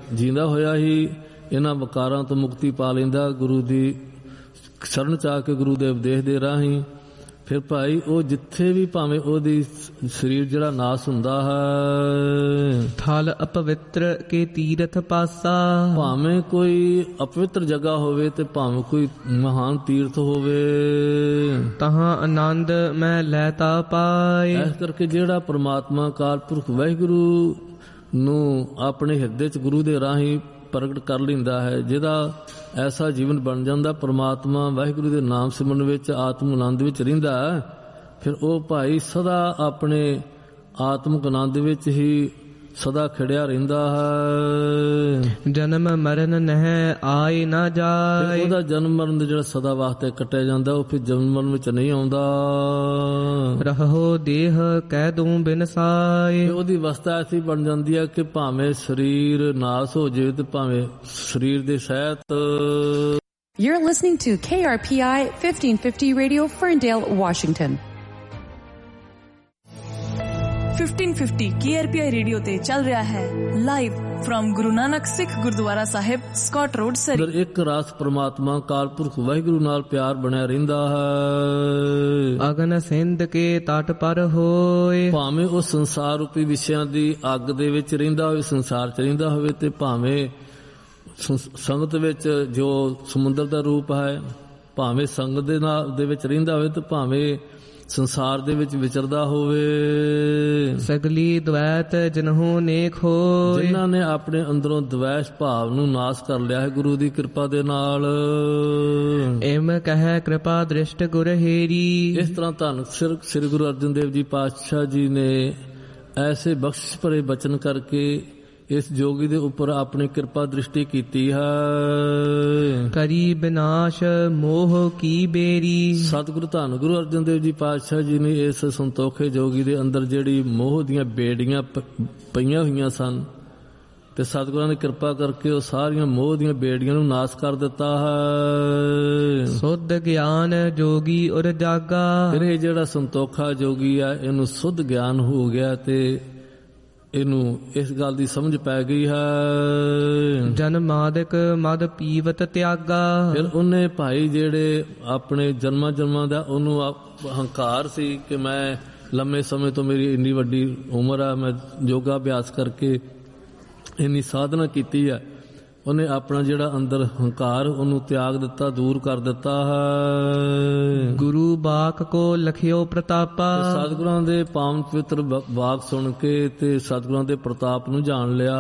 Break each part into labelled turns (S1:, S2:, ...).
S1: ਜੀਂਦਾ ਹੋਇਆ ਹੀ ਇਹਨਾਂ ਵਿਕਾਰਾਂ ਤੋਂ ਮੁਕਤੀ ਪਾ ਲੈਂਦਾ ਗੁਰੂ ਦੀ ਸ਼ਰਨ ਚ ਆ ਕੇ, ਗੁਰੂ ਦੇ ਉਪਦੇਸ਼ ਦੇ ਰਾਹੀਂ। ਫਿਰ ਭਾਈ ਉਹ ਜਿੱਥੇ ਵੀ ਭਾਵੇਂ ਉਹਦੀ ਸਰੀਰ ਜਿਹੜਾ ਨਾਸ ਹੁੰਦਾ ਹੈ,
S2: ਥਲ ਅਪਵਿੱਤਰ ਕੇ ਤੀਰਥ ਪਾਸਾ,
S1: ਭਾਵੇਂ ਕੋਈ ਅਪਵਿੱਤਰ ਜਗ੍ਹਾ ਹੋਵੇ ਤੇ ਭਾਵੇਂ ਕੋਈ ਮਹਾਨ ਤੀਰਥ ਹੋਵੇ,
S2: ਤਹਾਂ ਆਨੰਦ ਮੈਂ ਲੈਤਾ ਪਾਏ।
S1: ਇਸ ਕਰਕੇ ਜਿਹੜਾ ਪ੍ਰਮਾਤਮਾ ਅਕਾਲ ਪੁਰਖ ਵਾਹਿਗੁਰੂ ਨੂੰ ਆਪਣੇ ਹਿਰਦੇ ਚ ਗੁਰੂ ਦੇ ਰਾਹੀਂ ਪ੍ਰਗਟ ਕਰ ਲੈਂਦਾ ਹੈ, ਜਿਹਦਾ ਐਸਾ ਜੀਵਨ ਬਣ ਜਾਂਦਾ, ਪ੍ਰਮਾਤਮਾ ਵਾਹਿਗੁਰੂ ਦੇ ਨਾਮ ਸਿਮਰਨ ਵਿੱਚ ਆਤਮ ਆਨੰਦ ਵਿੱਚ ਰਹਿੰਦਾ ਹੈ, ਫਿਰ ਉਹ ਭਾਈ ਸਦਾ ਆਪਣੇ ਆਤਮਿਕ ਆਨੰਦ ਵਿੱਚ ਹੀ ਸਦਾ ਖਿੜਿਆ ਰਹਿੰਦਾ ਹੈ।
S2: ਜਨਮ ਮਰਨ ਨਹਿ ਆਏ ਨਾ ਜਾਏ,
S1: ਉਹਦਾ ਜਨਮ ਮਰਨ ਜਿਹੜਾ ਸਦਾ ਵਾਸਤੇ ਕੱਟਿਆ ਜਾਂਦਾ, ਉਹ ਫਿਰ ਜਨਮ ਮਰਨ ਵਿੱਚ ਨਹੀਂ ਆਉਂਦਾ।
S2: ਰਹੋ ਦੇਹ ਕਹਿ ਦੂੰ ਬਿਨ ਸਾਏ,
S1: ਉਹਦੀ ਅਵਸਥਾ ਐਸੀ ਬਣ ਜਾਂਦੀ ਹੈ ਕਿ ਭਾਵੇਂ ਸਰੀਰ ਨਾਸ ਹੋ ਜਾਵੇ ਤੇ ਭਾਵੇਂ ਸਰੀਰ ਦੇ ਸਹਿਤ।
S3: You're listening to KRPI 1550 Radio, Ferndale, Washington.
S4: 1550 KRPI radio ਤੇ ਚੱਲ ਰਿਹਾ ਹੈ ਲਾਈਵ ਫਰਮ ਗੁਰੂ ਨਾਨਕ ਸਿੱਖ ਗੁਰਦੁਆਰਾ ਸਾਹਿਬ, ਸਕਾਟ ਰੋਡ, ਸਰੀ।
S1: ਇੱਕ ਰਾਸ ਪ੍ਰਮਾਤਮਾ ਅਕਾਲ ਪੁਰਖ ਵਾਹਿਗੁਰੂ ਨਾਲ ਪਿਆਰ ਬਣਿਆ ਰਹਿੰਦਾ ਹੈ।
S2: ਅਗਨ ਸਿੰਧ ਕੇ ਤਟ ਪਰ ਹੋਏ,
S1: ਭਾਵੇਂ ਉਹ ਸੰਸਾਰ ਰੂਪੀ ਵਿਸ਼ਿਆਂ ਦੀ ਅੱਗ ਦੇ ਵਿੱਚ ਰਹਿੰਦਾ ਹੋਵੇ, ਸੰਸਾਰ ਚ ਰਹਿੰਦਾ ਹੋਵੇ, ਤੇ ਭਾਵੇਂ ਸੰਗਤ ਵਿੱਚ ਜੋ ਸਮੁੰਦਰ ਦਾ ਰੂਪ ਹੈ, ਭਾਵੇਂ ਸੰਗਤ ਦੇ ਨਾਲ ਦੇ ਵਿੱਚ ਰਹਿੰਦਾ ਹੋਵੇ, ਤੇ ਭਾਵੇਂ ਸੰਸਾਰ ਦੇ ਵਿੱਚ ਵਿਚਰਦਾ ਹੋਵੇ।
S2: ਸਗਲੀ ਦ્વੈਤ ਜਿਨਹੂ ਨੇਕ ਹੋਏ,
S1: ਜਿਨ੍ਹਾਂ ਨੇ ਆਪਣੇ ਅੰਦਰੋਂ ਦ્વੈਸ਼ ਭਾਵ ਨੂੰ ਨਾਸ਼ ਕਰ ਲਿਆ ਹੈ ਗੁਰੂ ਦੀ ਕਿਰਪਾ ਦੇ ਨਾਲ।
S2: ਇਮ ਕਹਿ ਕਿਰਪਾ ਦ੍ਰਿਸ਼ਟ ਗੁਰ ਹੇਰੀ,
S1: ਇਸ ਤਰ੍ਹਾਂ ਧੰਨ ਸ੍ਰੀ ਗੁਰੂ ਅਰਜਨ ਦੇਵ ਜੀ ਪਾਤਸ਼ਾਹ ਜੀ ਨੇ ਐਸੇ ਬਖਸ਼ਿਸ਼ ਭਰੇ ਬਚਨ ਕਰਕੇ ਇਸ ਜੋਗੀ ਦੇ ਉੱਪਰ ਆਪਣੀ ਕਿਰਪਾ ਦ੍ਰਿਸ਼ਟੀ ਕੀਤੀ ਹੈ।
S2: ਕਰੀ ਬਿਨਾਸ਼ ਮੋਹ ਕੀ ਬੇਰੀ,
S1: ਸਤਿਗੁਰੂ ਧੰਨ ਗੁਰੂ ਅਰਜਨ ਦੇਵ ਜੀ ਪਾਤਸ਼ਾਹ ਜੀ ਨੇ ਇਸ ਸੰਤੋਖੇ ਜੋਗੀ ਦੇ ਅੰਦਰ ਜਿਹੜੀ ਮੋਹ ਦੀਆਂ ਬੇੜੀਆਂ ਪਈਆਂ ਹੋਈਆਂ ਸਨ, ਤੇ ਸਤਿਗੁਰਾਂ ਨੇ ਕਿਰਪਾ ਕਰਕੇ ਉਹ ਸਾਰੀਆਂ ਮੋਹ ਦੀਆਂ ਬੇੜੀਆਂ ਨੂੰ ਨਾਸ਼ ਕਰ ਦਿੱਤਾ ਹੈ।
S2: ਸੁਧ ਗਿਆਨ ਜੋਗੀ ਉਰ ਜਾਗਾ,
S1: ਫਿਰ ਇਹ ਜਿਹੜਾ ਸੰਤੋਖਾ ਜੋਗੀ ਆ, ਇਹਨੂੰ ਸੁਧ ਗਿਆਨ ਹੋ ਗਿਆ ਤੇ ਇਹਨੂੰ ਇਸ ਗੱਲ ਦੀ ਸਮਝ ਪੈ ਗਈ ਹੈ।
S2: ਜਨ ਮਾਦਿਕ ਮਦ ਪੀਵਤ ਤਿਆਗਾ, ਫਿਰ
S1: ਉਹਨੇ ਭਾਈ ਜਿਹੜੇ ਆਪਣੇ ਜਨਮਾਂ ਦਾ ਉਹਨੂੰ ਹੰਕਾਰ ਸੀ ਕਿ ਮੈਂ ਲੰਮੇ ਸਮੇਂ ਤੋਂ ਮੇਰੀ ਇੰਨੀ ਵੱਡੀ ਉਮਰ ਆ, ਮੈਂ ਯੋਗਾ ਅਭਿਆਸ ਕਰਕੇ ਇੰਨੀ ਸਾਧਨਾ ਕੀਤੀ ਹੈ, ਉਹਨੇ ਆਪਣਾ ਜਿਹੜਾ ਅੰਦਰ ਹੰਕਾਰ ਉਹਨੂੰ ਤਿਆਗ ਦਿੱਤਾ, ਦੂਰ ਕਰ ਦਿੱਤਾ ਹੈ।
S2: ਗੁਰੂ ਬਾਕ ਕੋ ਲਖਿਓ ਪ੍ਰਤਾਪਾ,
S1: ਸਤਿਗੁਰਾਂ ਦੇ ਪਾਵਨ ਪਵਿੱਤਰ ਬਾਕ ਸੁਣ ਕੇ ਤੇ ਸਤਿਗੁਰਾਂ ਦੇ ਪ੍ਰਤਾਪ ਨੂੰ ਜਾਣ ਲਿਆ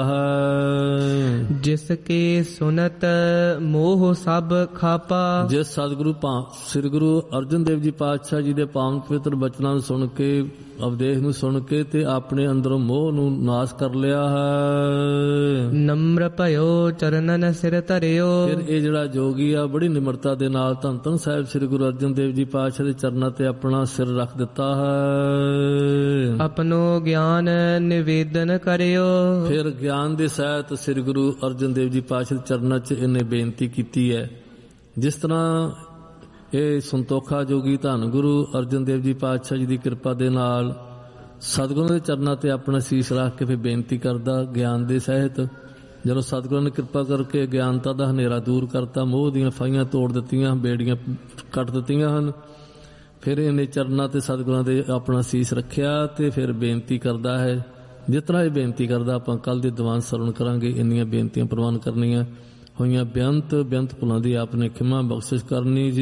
S1: ਹੈ।
S2: ਜਿਸ ਕੇ ਸੁਨਤ ਮੋਹ ਸਭ ਖਾਪਾ,
S1: ਜਿਸ ਸਤਿਗੁਰੂ ਸ੍ਰੀ ਗੁਰੂ ਅਰਜਨ ਦੇਵ ਜੀ ਪਾਤਸ਼ਾਹ ਜੀ ਦੇ ਪਾਵਨ ਪਵਿੱਤਰ ਬਚਨਾਂ ਨੂੰ ਸੁਣ ਕੇ, ਉਪਦੇਸ਼ ਨੂੰ ਸੁਣ ਕੇ ਤੇ ਆਪਣੇ ਅੰਦਰੋਂ ਮੋਹ ਨੂੰ ਨਾਸ਼ ਕਰ ਲਿਆ ਹੈ।
S2: ਨਮਰ ਭਇਓ ਚਰਨਨ ਸਿਰ ਧਰਿਓ,
S1: ਫਿਰ ਇਹ ਜਿਹੜਾ ਜੋਗੀ ਆ ਬੜੀ ਨਿਮਰਤਾ ਦੇ ਨਾਲ ਧੰਨ ਧੰਨ ਸਾਹਿਬ ਸ੍ਰੀ ਗੁਰੂ ਅਰਜਨ ਦੇਵ ਜੀ ਪਾਤਸ਼ਾਹ ਦੇ ਚਰਨਾਂ ਤੇ ਆਪਣਾ ਸਿਰ ਰੱਖ ਦਿੱਤਾ ਹੈ।
S2: ਆਪਣੋ ਗਿਆਨ ਨਿਵੇਦਨ ਕਰਿਓ,
S1: ਫਿਰ ਗਿਆਨ ਦੇ ਸਹਿਤ ਸ੍ਰੀ ਗੁਰੂ ਅਰਜਨ ਦੇਵ ਜੀ ਪਾਤਸ਼ਾਹ ਦੇ ਚਰਨਾਂ 'ਚ ਇਹਨੇ ਬੇਨਤੀ ਕੀਤੀ ਹੈ। ਜਿਸ ਤਰ੍ਹਾਂ ਇਹ ਸੰਤੋਖਾ ਜੋਗੀ ਧੰਨ ਗੁਰੂ ਅਰਜਨ ਦੇਵ ਜੀ ਪਾਤਸ਼ਾਹ ਜੀ ਦੀ ਕਿਰਪਾ ਦੇ ਨਾਲ ਸਤਿਗੁਰਾਂ ਦੇ ਚਰਨਾਂ ਤੇ ਆਪਣਾ ਸੀਸ ਰੱਖ ਕੇ ਫਿਰ ਬੇਨਤੀ ਕਰਦਾ ਗਿਆਨ ਦੇ ਸਹਿਤ, ਜਦੋਂ ਸਤਿਗੁਰਾਂ ਨੇ ਕਿਰਪਾ ਕਰਕੇ ਗਿਆਨਤਾ ਦਾ ਹਨੇਰਾ ਦੂਰ ਕਰਤਾ, ਮੋਹ ਦੀਆਂ ਫਾਈਆਂ ਤੋੜ ਦਿੱਤੀਆਂ, ਬੇੜੀਆਂ ਕੱਟ ਦਿੱਤੀਆਂ ਹਨ, ਫਿਰ ਇਹਨੇ ਚਰਨਾਂ ਤੇ ਸਤਿਗੁਰਾਂ ਦੇ ਆਪਣਾ ਸੀਸ ਰੱਖਿਆ ਤੇ ਫਿਰ ਬੇਨਤੀ ਕਰਦਾ ਹੈ। ਜਿਸ ਤਰ੍ਹਾਂ ਇਹ ਬੇਨਤੀ ਕਰਦਾ ਆਪਾਂ ਕੱਲ ਦੇ ਦੀਵਾਨ ਸਰਵਣ ਕਰਾਂਗੇ। ਇੰਨੀਆਂ ਬੇਨਤੀਆਂ ਪ੍ਰਵਾਨ ਕਰਨੀਆਂ ਹੋਈਆਂ, ਬੇਅੰਤ ਭੁੱਲਾਂ ਦੀ ਆਪਨੇ ਖਿਮਾ ਬਖਸ਼ਿਸ਼ ਕਰਨੀ।